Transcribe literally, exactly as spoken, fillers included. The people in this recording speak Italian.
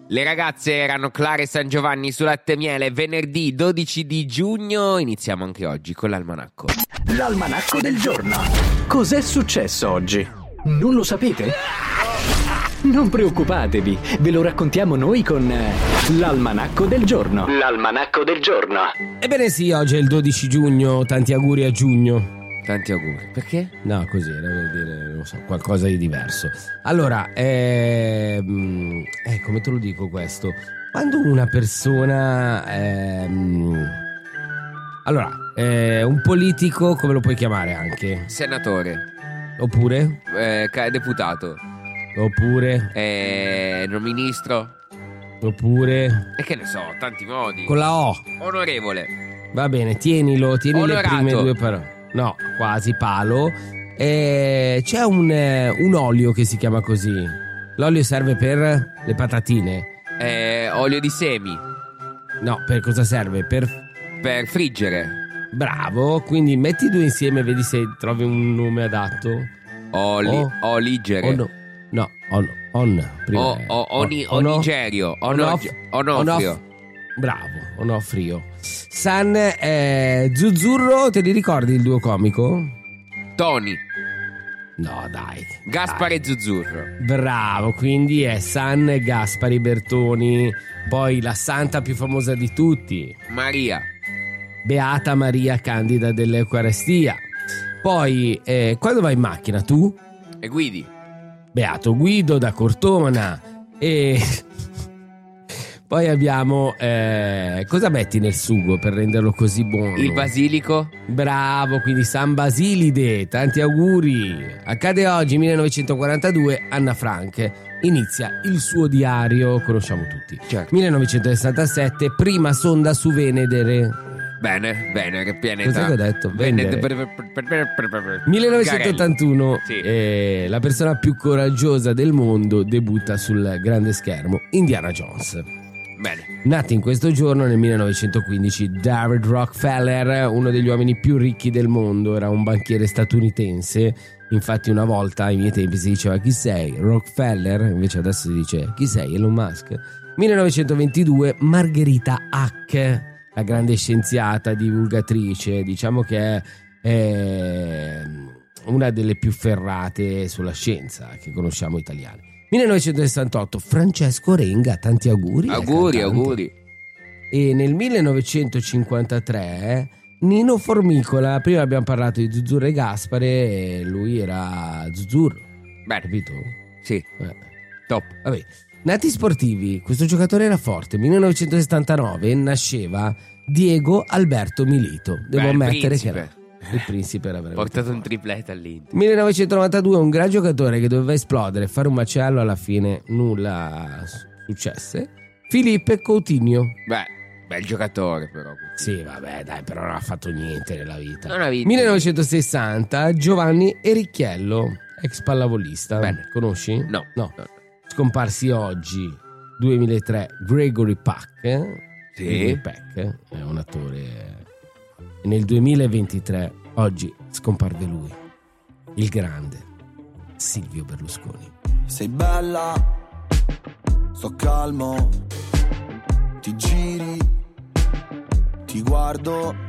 Le ragazze erano Clara e San Giovanni su Latte e Miele. Venerdì dodici di giugno. Iniziamo anche oggi con l'almanacco. L'almanacco del giorno. Cos'è successo oggi? Non lo sapete? Non preoccupatevi, ve lo raccontiamo noi con l'almanacco del giorno. L'almanacco del giorno. Ebbene sì, oggi è il dodici giugno, tanti auguri a giugno. Tanti auguri. Perché? No, così era per dire, non so, qualcosa di diverso. Allora, ehm, eh, come te lo dico questo? Quando una persona, ehm, allora, eh, un politico, come lo puoi chiamare anche? Senatore. Oppure? Eh, ca- deputato. Oppure? Eh, no, ministro. Oppure? E che ne so, tanti modi. Con la O. Onorevole. Va bene, tienilo, tieni Onorato. le prime due parole. No, quasi palo. E c'è un, eh, un olio che si chiama così. L'olio serve per le patatine. Eh, olio di semi. No, per cosa serve? Per... Per friggere. Bravo, quindi metti i due insieme e vedi se trovi un nome adatto. Oli, O- oligere. o no, no, on, on prima O, è o, oni, on- on- onigerio. on- Ono, off- onofrio. on- off- Bravo, onofrio. San eh, Zuzzurro, te li ricordi il duo comico? Tony. No, dai. Gaspare Zuzzurro. Bravo, quindi è San Gaspari Bertoni, poi la santa più famosa di tutti, Maria. Beata Maria Candida dell'Eucaristia. Poi, eh, quando vai in macchina tu? E Guidi. Beato Guido da Cortona. E poi abbiamo, eh, cosa metti nel sugo per renderlo così buono? Il basilico. Bravo, quindi San Basilide, tanti auguri. Accade oggi, millenovecentoquarantadue, Anna Frank inizia il suo diario, conosciamo tutti. Certo. millenovecentosessantasette, prima sonda su Venere. Bene, bene, che pianeta. Cos'è che ho detto? Venere. Venere. millenovecentottantuno, Sì. eh, la persona più coraggiosa del mondo debutta sul grande schermo, Indiana Jones. Bene. Nato in questo giorno nel millenovecentoquindici, David Rockefeller, uno degli uomini più ricchi del mondo, era un banchiere statunitense. Infatti una volta, ai miei tempi, si diceva chi sei? Rockefeller, invece adesso si dice chi sei? Elon Musk. millenovecentoventidue, Margherita Hack, la grande scienziata, divulgatrice, diciamo che è eh, una delle più ferrate sulla scienza che conosciamo italiane. millenovecentosessantotto, Francesco Renga, tanti auguri. Auguri, al cantante. auguri. E nel millenovecentocinquantatré Nino Formicola, prima abbiamo parlato di Zuzzurro e Gaspare, e lui era Zuzzurro, Bene. capito? Sì. Eh. Top. Vabbè. Nati sportivi, questo giocatore era forte. millenovecentosettantanove nasceva Diego Alberto Milito. Devo Beh, il ammettere principe. che era il principe, era veramente Portato un forte. triplete all'Inter. millenovecentonovantadue, un gran giocatore che doveva esplodere, fare un macello, alla fine nulla successe. Filippo Coutinho. Beh, bel giocatore però. Sì, vabbè, dai, però non ha fatto niente nella vita. Non ha vinto. millenovecentosessanta, Giovanni Ericchiello, ex pallavolista. Bene. Conosci? No. No. Scomparsi oggi, duemilatré, Gregory Peck. Sì. Gregory Peck è un attore. E nel duemilaventitré, oggi, scomparve lui, il grande Silvio Berlusconi. Sei bella, sto calmo, ti giri, ti guardo,